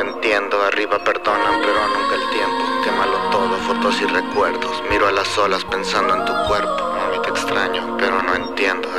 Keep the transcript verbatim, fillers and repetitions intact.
te entiendo. Arriba perdonan, pero nunca el tiempo. Quémalo todo, fotos y recuerdos. Miro a las olas pensando en tu cuerpo. Mami, te extraño, pero no entiendo.